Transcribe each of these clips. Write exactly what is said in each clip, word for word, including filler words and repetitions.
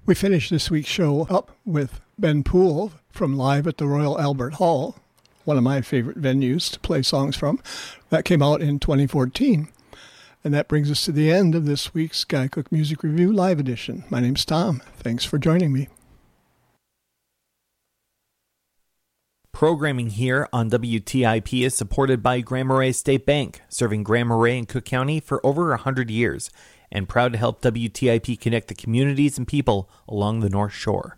We finished this week's show up with Ben Poole from Live at the Royal Albert Hall, one of my favorite venues to play songs from. That came out in twenty fourteen. And that brings us to the end of this week's Guy Cook Music Review Live Edition. My name's Tom. Thanks for joining me. Programming here on W T I P is supported by Grand Marais State Bank, serving Grand Marais and Cook County for over one hundred years, and proud to help W T I P connect the communities and people along the North Shore.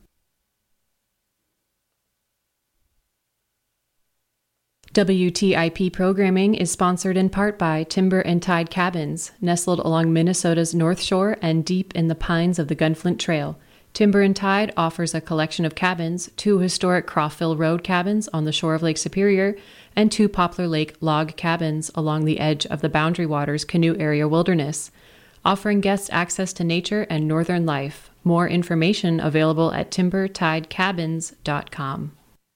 W T I P programming is sponsored in part by Timber and Tide Cabins, nestled along Minnesota's North Shore and deep in the pines of the Gunflint Trail. Timber and Tide offers a collection of cabins, two historic Crawfville Road cabins on the shore of Lake Superior, and two Poplar Lake log cabins along the edge of the Boundary Waters Canoe Area Wilderness, offering guests access to nature and northern life. More information available at timber tide cabins dot com.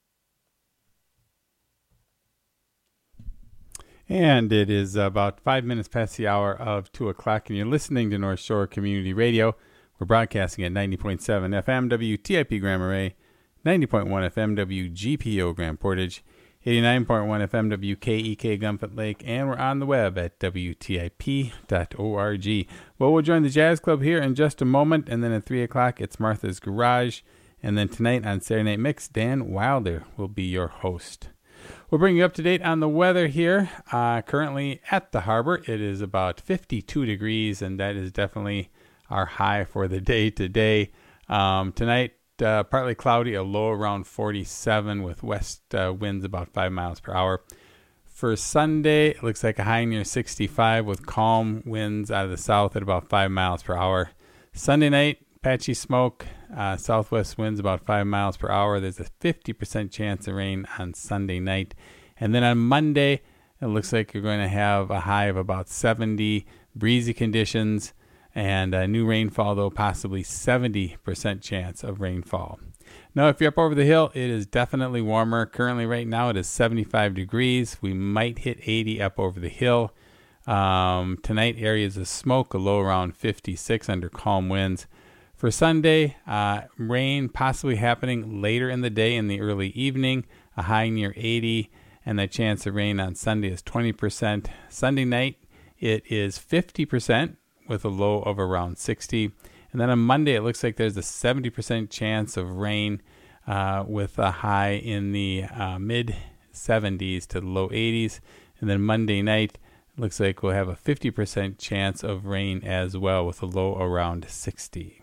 And it is about five minutes past the hour of two o'clock, and you're listening to North Shore Community Radio. We're broadcasting at ninety point seven F M W T I P Grand Marais, ninety point one F M W G P O Grand Portage, eighty-nine point one F M W K E K Gunflint Lake, and we're on the web at W T I P dot org. Well, we'll join the Jazz Club here in just a moment, and then at three o'clock, it's Martha's Garage. And then tonight on Saturday Night Mix, Dan Wilder will be your host. We'll bring you up to date on the weather here. Uh, currently at the harbor, it is about fifty-two degrees, and that is definitely our high for the day today. Um, tonight, uh, partly cloudy, a low around forty-seven with west uh, winds about five miles per hour. For Sunday, it looks like a high near sixty-five with calm winds out of the south at about five miles per hour. Sunday night, patchy smoke, uh, southwest winds about five miles per hour. There's a fifty percent chance of rain on Sunday night. And then on Monday, it looks like you're going to have a high of about seventy, breezy conditions, and a new rainfall, though possibly seventy percent chance of rainfall. Now, if you're up over the hill, it is definitely warmer. Currently, right now, it is seventy-five degrees. We might hit eighty up over the hill. Um, tonight, areas of smoke, a low around fifty-six under calm winds. For Sunday, uh, rain possibly happening later in the day in the early evening, a high near eighty, and the chance of rain on Sunday is twenty percent. Sunday night, it is fifty percent with a low of around sixty. And then on Monday, it looks like there's a seventy percent chance of rain uh, with a high in the uh, mid seventies to the low eighties. And then Monday night, it looks like we'll have a fifty percent chance of rain as well with a low around sixty.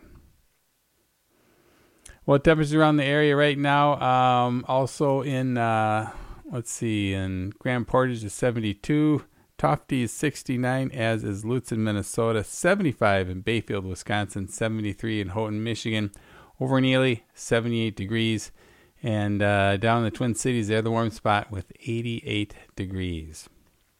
Well, temperatures around the area right now, um, also in, uh, let's see, in Grand Portage is seventy-two, Tofty is sixty-nine, as is Lutz in Minnesota, seventy-five in Bayfield, Wisconsin, seventy-three in Houghton, Michigan, over in Ely, seventy-eight degrees, and uh, down in the Twin Cities, they're the warm spot with eighty-eight degrees.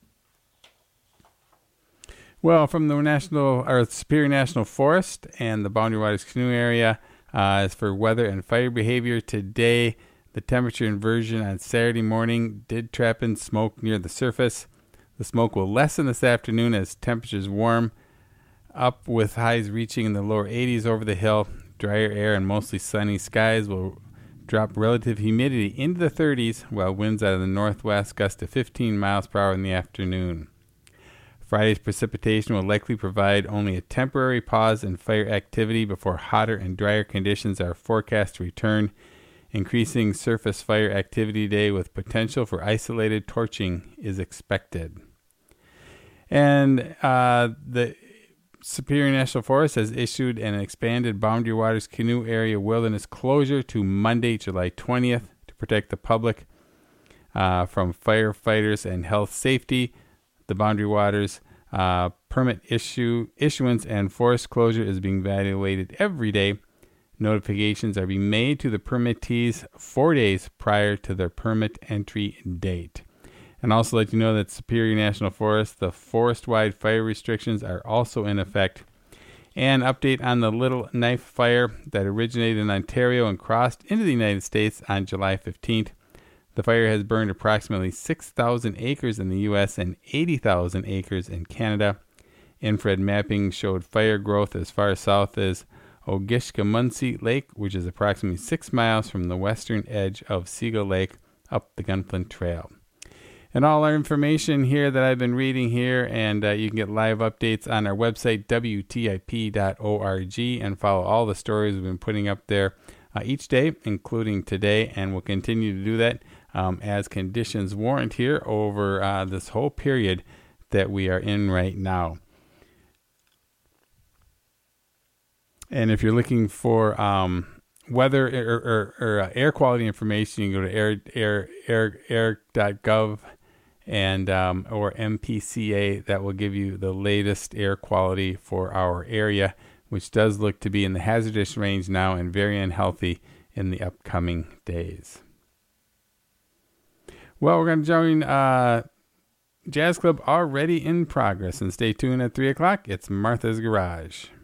Well, from the National or Superior National Forest and the Boundary Waters Canoe Area, uh, as for weather and fire behavior today, the temperature inversion on Saturday morning did trap in smoke near the surface. The smoke will lessen this afternoon as temperatures warm up with highs reaching in the lower eighties over the hill. Drier air and mostly sunny skies will drop relative humidity into the thirties, while winds out of the northwest gust to fifteen miles per hour in the afternoon. Friday's precipitation will likely provide only a temporary pause in fire activity before hotter and drier conditions are forecast to return. Increasing surface fire activity today with potential for isolated torching is expected. And uh, the Superior National Forest has issued an expanded Boundary Waters Canoe Area Wilderness closure to Monday, July twentieth, to protect the public uh, from firefighters and health safety. The Boundary Waters uh, permit issue issuance and forest closure is being evaluated every day. Notifications are being made to the permittees four days prior to their permit entry date. And also let you know that Superior National Forest, the forest-wide fire restrictions are also in effect. And update on the Little Knife Fire that originated in Ontario and crossed into the United States on July fifteenth. The fire has burned approximately six thousand acres in the U S and eighty thousand acres in Canada. Infrared mapping showed fire growth as far south as Ogishkamunsi Lake, which is approximately six miles from the western edge of Seagull Lake up the Gunflint Trail. And all our information here that I've been reading here, and uh, you can get live updates on our website, W T I P dot org, and follow all the stories we've been putting up there uh, each day, including today, and we'll continue to do that um, as conditions warrant here over uh, this whole period that we are in right now. And if you're looking for um, weather or, or, or uh, air quality information, you can go to air air air air dot gov and um, or M P C A. That will give you the latest air quality for our area, which does look to be in the hazardous range now and very unhealthy in the upcoming days. Well, we're going to join uh, Jazz Club already in progress, and stay tuned at three o'clock. It's Martha's Garage.